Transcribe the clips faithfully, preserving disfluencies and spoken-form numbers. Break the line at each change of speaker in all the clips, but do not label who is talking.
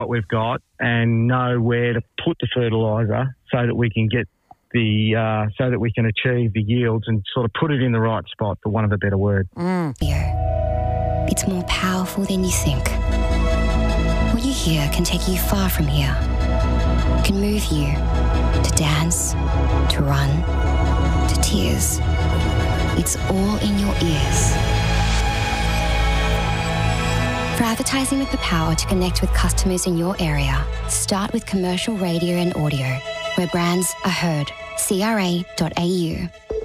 what we've got and know where to put the fertiliser so that we can get the uh, so that we can achieve the yields and sort of put it in the right spot, for want of a better word.
Mm. It's more powerful than you think. What you hear can take you far from here. It can move you to dance, to run, to tears. It's all in your ears. For advertising with the power to connect with customers in your area, start with commercial radio and audio, where brands are heard. C R A dot A U.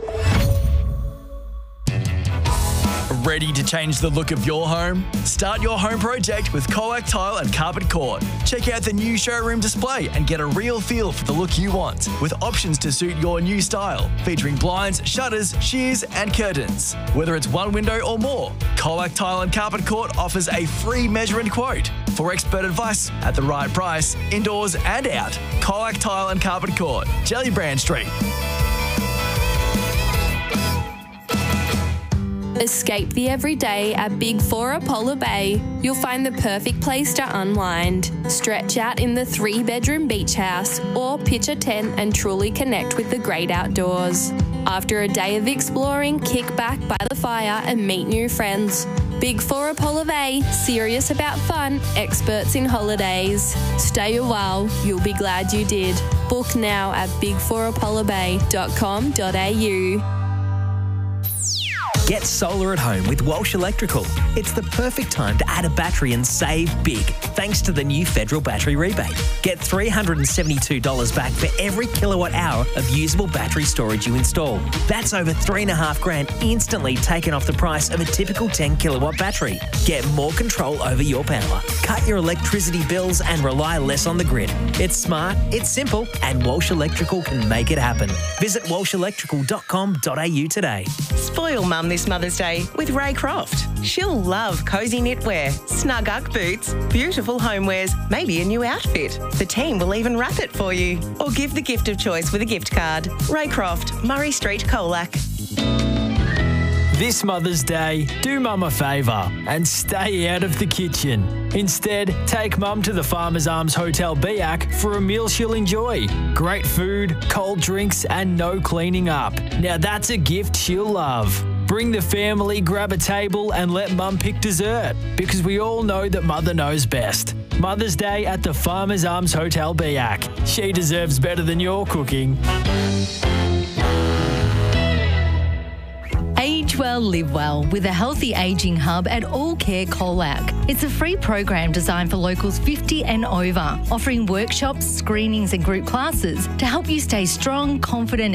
Ready to change the look of your home? Start your home project with Colac Tile and Carpet Court. Check out the new showroom display and get a real feel for the look you want, with options to suit your new style, featuring blinds, shutters, shears and curtains. Whether it's one window or more, Colac Tile and Carpet Court offers a free measure and quote. For expert advice at the right price, indoors and out, Colac Tile and Carpet Court, Jellybrand Street.
Escape the everyday at Big Four Apollo Bay. You'll find the perfect place to unwind. Stretch out in the three-bedroom beach house or pitch a tent and truly connect with the great outdoors. After a day of exploring, kick back by the fire and meet new friends. Big Four Apollo Bay, serious about fun, experts in holidays. Stay a while, you'll be glad you did. Book now at big four apollo bay dot com dot a u.
Get solar at home with Walsh Electrical. It's the perfect time to add a battery and save big, thanks to the new federal battery rebate. Get three hundred seventy-two dollars back for every kilowatt hour of usable battery storage you install. That's over three and a half grand instantly taken off the price of a typical ten kilowatt battery. Get more control over your power. Cut your electricity bills and rely less on the grid. It's smart, it's simple, and Walsh Electrical can make it happen. Visit walsh electrical dot com dot a u today.
Spoil Mum this Mother's Day with Ray Croft. She'll love cosy knitwear, snug Ugg boots, beautiful homewares, maybe a new outfit. The team will even wrap it for you. Or give the gift of choice with a gift card. Ray Croft, Murray Street, Colac.
This Mother's Day, do Mum a favour and stay out of the kitchen. Instead, take Mum to the Farmers Arms Hotel Biak for a meal she'll enjoy. Great food, cold drinks and no cleaning up. Now that's a gift she'll love. Bring the family, grab a table and let Mum pick dessert, because we all know that Mother knows best. Mother's Day at the Farmers Arms Hotel Biak. She deserves better than your cooking.
Age well, live well with a healthy ageing hub at All Care Colac. It's a free program designed for locals fifty and over, offering workshops, screenings and group classes to help you stay strong, confident